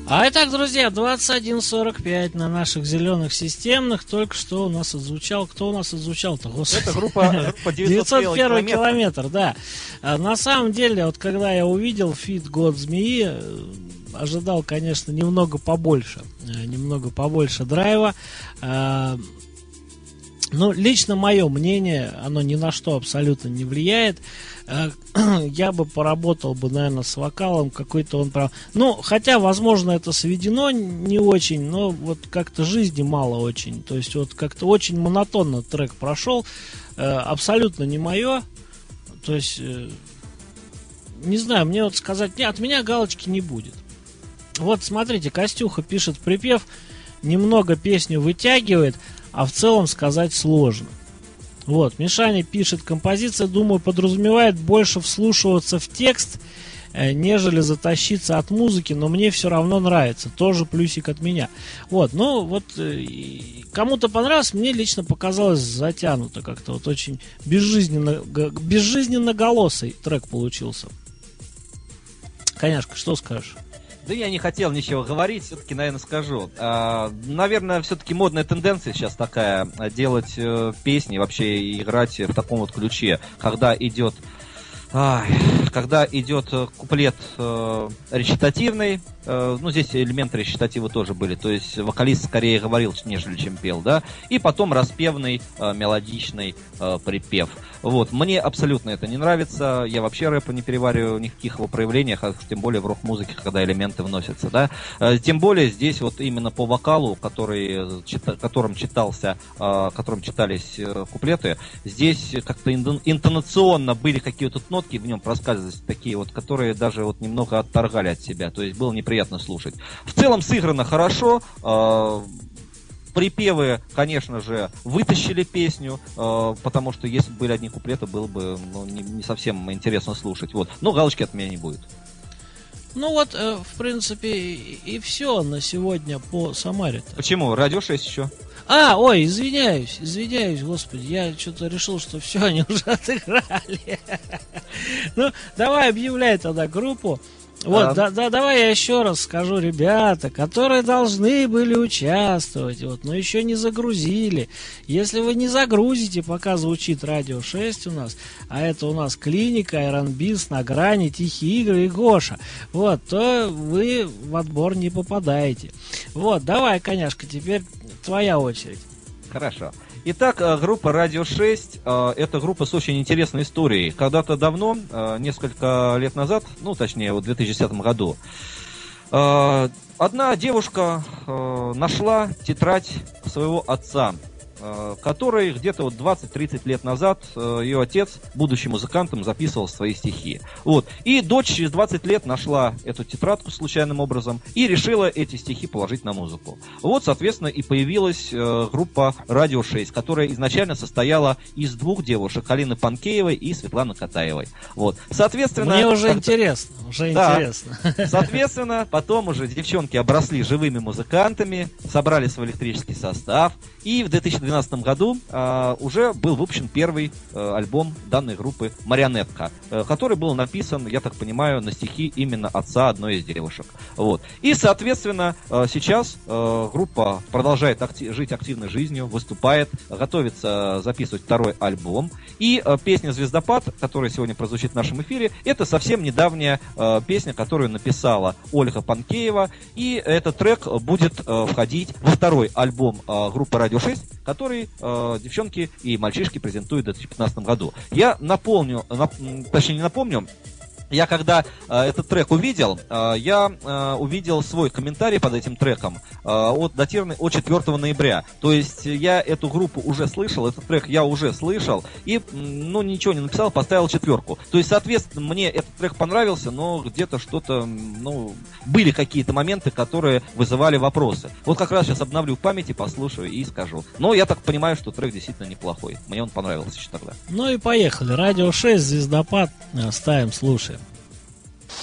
Итак, друзья, 21:45 на наших зеленых системных. Только что у нас отзвучал. Кто у нас отзвучал-то? Господи. Это группа 901 километр, да. На самом деле, вот когда я увидел фит «Год змеи», ожидал, конечно, немного побольше драйва. Ну, лично мое мнение, оно ни на что абсолютно не влияет. Я бы поработал бы, наверное, с вокалом, какой-то он прям... Ну, хотя, возможно, это сведено не очень, но вот как-то жизни мало очень. То есть вот как-то очень монотонно трек прошел. Абсолютно не мое. То есть, не знаю, мне вот сказать, от меня галочки не будет. Вот, смотрите, Костюха пишет припев, немного песню вытягивает, а в целом сказать сложно. Вот, Мишаня пишет, композиция, думаю, подразумевает больше вслушиваться в текст, нежели затащиться от музыки, но мне все равно нравится, тоже плюсик от меня. Вот, ну вот, кому-то понравилось, мне лично показалось затянуто как-то, вот очень безжизненно голосый трек получился. Коняшка, что скажешь? Да я не хотел ничего говорить, все-таки, наверное, скажу. Наверное, все-таки модная тенденция сейчас такая, делать песни, вообще играть в таком вот ключе, когда идет куплет речитативный, ну, здесь элементы речитатива тоже были, то есть вокалист скорее говорил, нежели чем пел, да, и потом распевный, мелодичный припев. Вот, мне абсолютно это не нравится, я вообще рэпа не перевариваю в никаких его проявлениях, а тем более в рок-музыке, когда элементы вносятся, да. Тем более здесь вот именно по вокалу, которым читались куплеты, здесь как-то интонационно были какие-то нотки в нем проскальзывались, такие вот, которые даже вот немного отторгали от себя, то есть было неприятно слушать. В целом сыграно хорошо, припевы, конечно же, вытащили песню, потому что если бы были одни куплеты, было бы не совсем интересно слушать. Вот. Но галочки от меня не будет. Ну вот, в принципе, и все на сегодня по Самаре-то. Почему? Радио 6 еще. Ой, извиняюсь, господи, я что-то решил, что все, они уже отыграли. Ну, давай объявляй тогда группу. Вот, давай я еще раз скажу, ребята, которые должны были участвовать, вот, но еще не загрузили. Если вы не загрузите, пока звучит Радио 6 у нас, а это у нас Клиника, Iron Beast, На грани, Тихие игры и Гоша, вот, то вы в отбор не попадаете. Вот, давай, коняшка, теперь твоя очередь. Хорошо. Итак, группа «Радио 6» — это группа с очень интересной историей. Когда-то давно, несколько лет назад, ну, точнее, в 2010 году, одна девушка нашла тетрадь своего отца, который где-то вот 20-30 лет назад ее отец, будучи музыкантом, записывал свои стихи. Вот. И дочь через 20 лет нашла эту тетрадку случайным образом и решила эти стихи положить на музыку. Вот, соответственно, и появилась группа «Радио 6», которая изначально состояла из двух девушек, Алины Панкеевой и Светланы Катаевой. Вот. Соответственно, мне уже интересно. Соответственно, потом уже девчонки обросли живыми музыкантами, собрали свой электрический состав, и в 2012 году уже был выпущен первый альбом данной группы «Марионетка», который был написан, я так понимаю, на стихи именно отца одной из девушек. Вот. И, соответственно, сейчас группа продолжает жить активной жизнью, выступает, готовится записывать второй альбом. И песня «Звездопад», которая сегодня прозвучит в нашем эфире, это совсем недавняя песня, которую написала Ольга Панкеева. И этот трек будет входить во второй альбом группы «Радио 6», который девчонки и мальчишки презентуют в 2015 году. Я я когда этот трек увидел, я увидел свой комментарий под этим треком, датированный от 4 ноября. То есть я эту группу уже слышал, этот трек я уже слышал, и ничего не написал, поставил 4. То есть, соответственно, мне этот трек понравился, но где-то что-то, были какие-то моменты, которые вызывали вопросы. Вот как раз сейчас обновлю в памяти, послушаю и скажу. Но я так понимаю, что трек действительно неплохой. Мне он понравился еще тогда. Ну и поехали. Радио 6, «Звездопад». Ставим, слушаем.